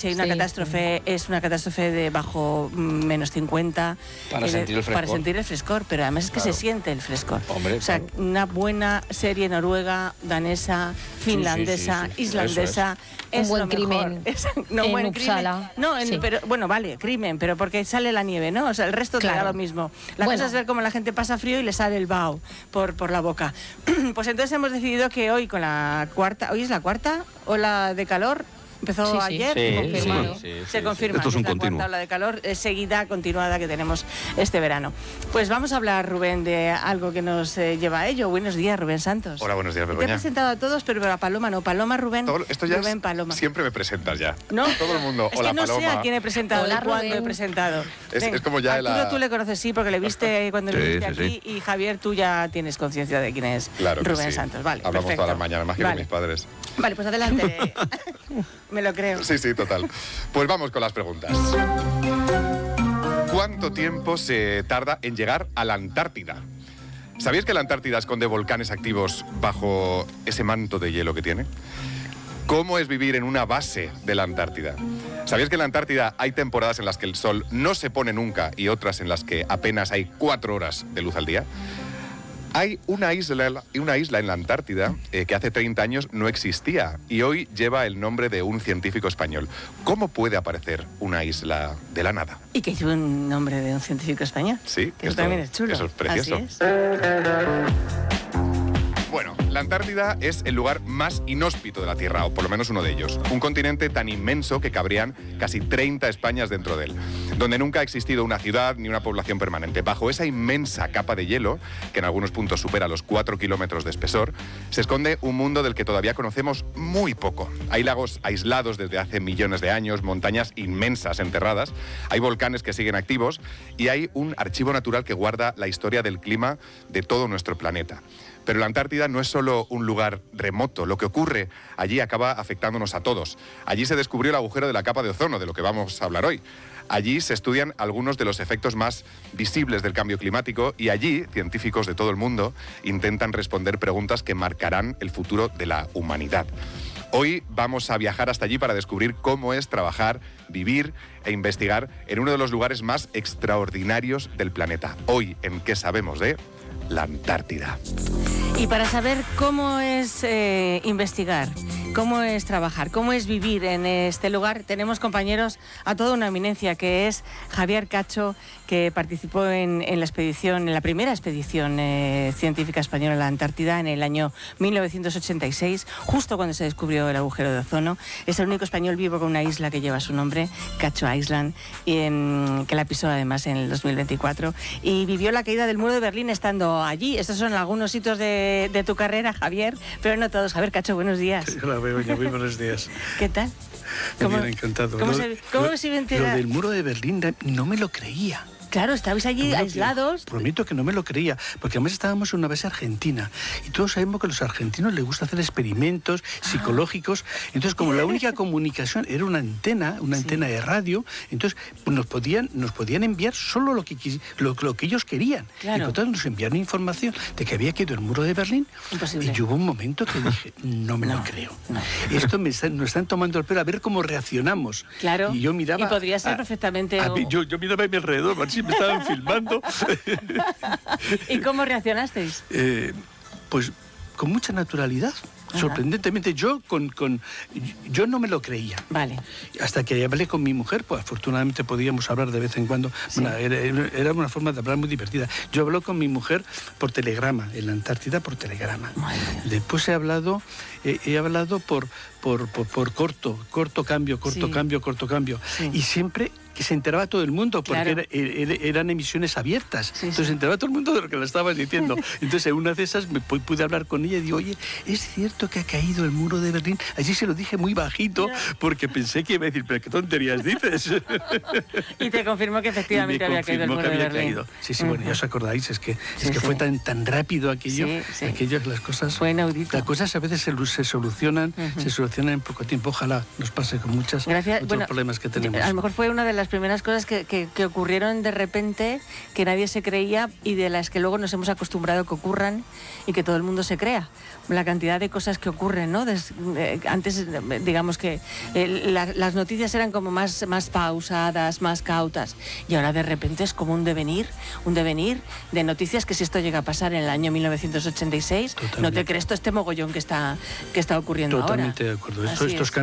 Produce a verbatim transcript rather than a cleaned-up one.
si hay una Sí, catástrofe, sí. es una catástrofe de bajo menos cincuenta. Para eh, sentir el frescor. Para sentir el frescor, pero además es que Claro. se siente el frescor. Hombre, o sea, claro. una buena serie noruega, danesa, finlandesa, sí, sí, sí. islandesa. Un es buen lo mejor. crimen Es, no, en buen Uppsala. crimen. No, en, Sí. pero bueno, vale, crimen, pero porque sale la nieve, ¿no? O sea, el resto te Claro. da lo mismo. La Bueno. cosa es ver cómo la gente pasa frío y le sale el vaho por, por la boca. Pues entonces hemos decidido que hoy con la cuarta, hoy es la cuarta ola de calor. Empezó Sí, sí. ayer, Sí, confirmado. sí, sí, se sí, confirma. Esto es que un la continuo. cuarta ola de calor eh, seguida, continuada que tenemos este verano. Pues vamos a hablar, Rubén, de algo que nos eh, lleva a ello. Buenos días, Rubén Santos. Hola, buenos días, Te he Begoña. presentado a todos, pero a Paloma no. Paloma, Rubén. Todo- esto ya Rubén, es- Paloma. siempre me presentas ya. ¿No? Todo el mundo. Es Hola, que no Paloma. sé a quién he presentado, Hola, y cuándo Rubén. he presentado. Es- Ven, es como ya Arturo la- tú le conoces, sí, porque le viste cuando le Sí, viste sí, aquí. Y Javier, tú ya tienes conciencia de quién es Claro que Rubén sí. Santos. Vale, Hablamos perfecto. todas las mañanas, más que Vale. con mis padres. Vale, pues adelante. Me lo creo. Sí, sí, total. Pues vamos con las preguntas. ¿Cuánto tiempo se tarda en llegar a la Antártida? ¿Sabíais que la Antártida esconde volcanes activos bajo ese manto de hielo que tiene? ¿Cómo es vivir en una base de la Antártida? ¿Sabíais que en la Antártida hay temporadas en las que el sol no se pone nunca y otras en las que apenas hay cuatro horas de luz al día? Hay una isla, una isla en la Antártida eh, que hace treinta años no existía y hoy lleva el nombre de un científico español. ¿Cómo puede aparecer una isla de la nada? Y que lleva un nombre de un científico español. Sí, Que eso esto- también es chulo. eso es precioso. Así es. Bueno, la Antártida es el lugar más inhóspito de la Tierra, o por lo menos uno de ellos. Un continente tan inmenso que cabrían casi treinta Españas dentro de él, donde nunca ha existido una ciudad ni una población permanente. Bajo esa inmensa capa de hielo, que en algunos puntos supera los cuatro kilómetros de espesor, se esconde un mundo del que todavía conocemos muy poco. Hay lagos aislados desde hace millones de años, montañas inmensas enterradas, hay volcanes que siguen activos y hay un archivo natural que guarda la historia del clima de todo nuestro planeta. Pero la Antártida no es solo un lugar remoto. Lo que ocurre allí acaba afectándonos a todos. Allí se descubrió el agujero de la capa de ozono, de lo que vamos a hablar hoy. Allí se estudian algunos de los efectos más visibles del cambio climático y allí científicos de todo el mundo intentan responder preguntas que marcarán el futuro de la humanidad. Hoy vamos a viajar hasta allí para descubrir cómo es trabajar, vivir e investigar en uno de los lugares más extraordinarios del planeta. Hoy, ¿en qué sabemos de la Antártida? Y para saber cómo es eh, investigar, cómo es trabajar, cómo es vivir en este lugar, tenemos compañeros a toda una eminencia, que es Javier Cacho, que participó en, en la expedición, en la primera expedición eh, científica española a la Antártida en el año mil novecientos ochenta y seis, justo cuando se descubrió el agujero de ozono. Es el único español vivo con una isla que lleva su nombre, Cacho Island, y, en, que la pisó además en el dos mil veinticuatro, y vivió la caída del muro de Berlín estando allí. Estos son algunos hitos de, de tu carrera, Javier, pero no todos. Javier Cacho, buenos días. Hola, Begoña, muy buenos días. ¿Qué tal? Muy bien, encantado. ¿Cómo Lo- se, cómo lo- se Lo entera? del muro de Berlín da- no me lo creía. Claro, estabais allí No me lo aislados. creía. Prometo que no me lo creía, porque además estábamos en una base argentina y todos sabemos que a los argentinos les gusta hacer experimentos psicológicos. Entonces, como la única comunicación era una antena, una Sí. antena de radio, entonces pues, nos podían nos podían enviar solo lo que quis- lo, lo que ellos querían. Claro. Y por tanto nos enviaron información de que había caído el muro de Berlín. Imposible. Y hubo un momento que dije, no me No, lo creo. no. Esto me están, nos están tomando el pelo a ver cómo reaccionamos. Claro. Y yo miraba. Y podría ser a- perfectamente a mí- o- yo, yo miraba a mi alrededor, a ver si me estaban filmando. ¿Y cómo reaccionasteis? Eh, pues con mucha naturalidad. Ajá. Sorprendentemente, yo con, con yo no me lo creía. Vale. Hasta que hablé con mi mujer, pues afortunadamente podíamos hablar de vez en cuando. Sí. Bueno, era, era una forma de hablar muy divertida. Yo hablo con mi mujer por telegrama, en la Antártida por telegrama. Madre mía. Después he hablado, eh, he hablado por, por, por, por corto, corto cambio, corto Sí. cambio, corto cambio. Sí. Y siempre que se enteraba todo el mundo, porque Claro. era- era- eran emisiones abiertas. Sí, Entonces sí. se enteraba todo el mundo de lo que le estabas diciendo. Entonces en una de esas me pu- pude hablar con ella y digo, oye, ¿es cierto que ha caído el muro de Berlín? Allí se lo dije muy bajito, Ya. porque pensé que iba a decir, pero qué tonterías dices. Y te confirmó que Y efectivamente me había caído el confirmó muro que de había Berlín. caído. Sí, sí, bueno, ya os acordáis, es que, Sí, es que sí. fue tan, tan rápido aquello, Sí, sí. aquello que las cosas, Fue inaudito. las cosas a veces se, se solucionan, Ujú. se solucionan solucionen en poco tiempo. Ojalá nos pase con muchos otros bueno, problemas que tenemos. A lo mejor fue una de las primeras cosas que, que, que ocurrieron de repente, que nadie se creía y de las que luego nos hemos acostumbrado a que ocurran y que todo el mundo se crea. La cantidad de cosas que ocurren, ¿no? Des, eh, antes, digamos que eh, la, las noticias eran como más, más pausadas, más cautas, y ahora de repente es como un devenir, un devenir de noticias que si esto llega a pasar en el año mil novecientos ochenta y seis, Totalmente. No te crees todo este mogollón que está, que está ocurriendo Totalmente ahora. Totalmente de acuerdo. Esto, estos